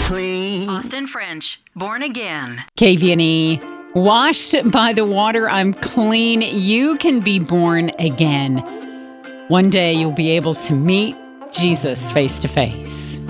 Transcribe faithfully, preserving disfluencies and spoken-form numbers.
clean. Austin French, born again. K V N E, washed by the water, I'm clean. You can be born again. One day you'll be able to meet Jesus face to face.